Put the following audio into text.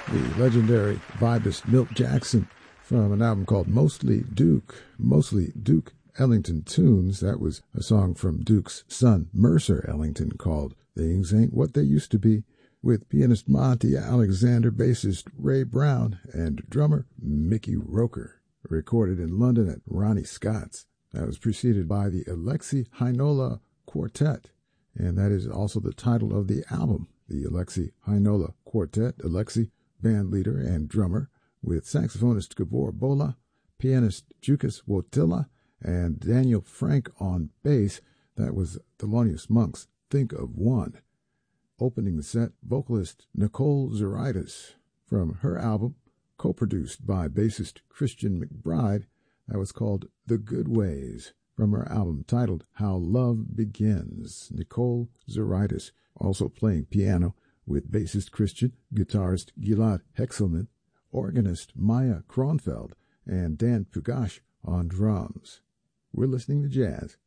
the legendary vibist Milt Jackson from an album called Mostly Duke Ellington Tunes. That was a song from Duke's son, Mercer Ellington, called Things Ain't What They Used to Be, with pianist Monty Alexander, bassist Ray Brown, and drummer Mickey Roker, recorded in London at Ronnie Scott's. That was preceded by the Alexi Heinola Quartet, and that is also the title of the album, the Alexi Heinola Quartet. Alexi, band leader and drummer, with saxophonist Gabor Bola, pianist Jukas Wotila, and Daniel Frank on bass. That was Thelonious Monk's Think of One. Opening the set, vocalist Nicole Zuraitis from her album, co-produced by bassist Christian McBride. That was called The Good Ways, from her album titled How Love Begins. Nicole Zuraitis also playing piano with bassist Christian, guitarist Gilad Hexelman, organist Maya Kronfeld, and Dan Pugash on drums. We're listening to jazz